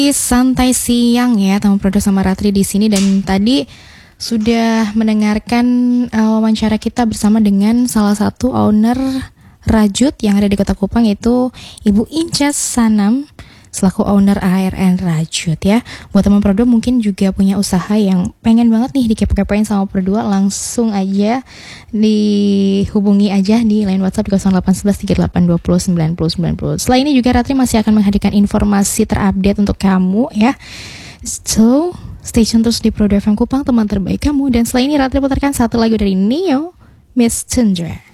Santai siang ya, Tamu Prodo sama Ratri di sini, dan tadi sudah mendengarkan wawancara kita bersama dengan salah satu owner Rajut yang ada di Kota Kupang, yaitu Ibu Inces Sanam selaku owner ARN Rajut ya. Buat teman Prodo mungkin juga punya usaha yang pengen banget nih dikepo-kepoin sama Prodo, langsung aja dihubungi aja di line WhatsApp di 0811 3820 9090. Setelah ini juga Ratri masih akan menghadirkan informasi terupdate untuk kamu ya. So, stay tune terus di Prodo FM Kupang, teman terbaik kamu. Dan setelah ini Ratri putarkan satu lagu dari Neo, Miss Tundra.